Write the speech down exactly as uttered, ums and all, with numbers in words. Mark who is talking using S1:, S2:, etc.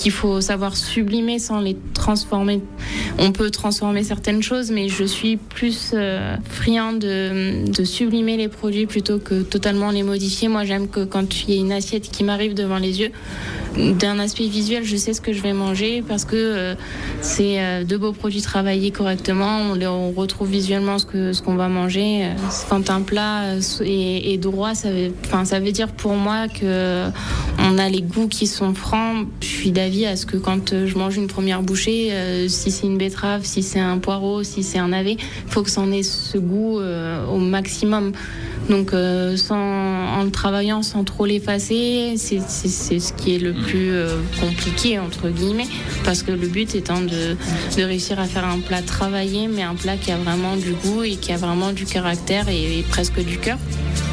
S1: qu'il faut savoir sublimer sans les transformer. On peut transformer certaines choses, mais je suis plus euh, friand de, de sublimer les produits plutôt que totalement les modifier. Moi, j'aime que quand il y a une assiette qui m'arrive devant les yeux, d'un aspect visuel, je sais ce que je vais manger parce que euh, c'est euh, de beaux produits travaillés correctement. On, les, on retrouve visuellement ce, que, ce qu'on va manger. Quand un plat est, est droit, ça veut, enfin, ça veut dire pour moi que on a les goûts qui sont francs. Je suis d'avis à ce que quand je mange une première bouchée, euh, si c'est une betterave, si c'est un poireau, si c'est un navet, il faut que ça en ait ce goût euh, au maximum. Donc euh, sans, en le travaillant sans trop l'effacer, c'est, c'est, c'est ce qui est le plus euh, compliqué entre guillemets, parce que le but étant de, de réussir à faire un plat travaillé, mais un plat qui a vraiment du goût et qui a vraiment du caractère et, et presque du cœur.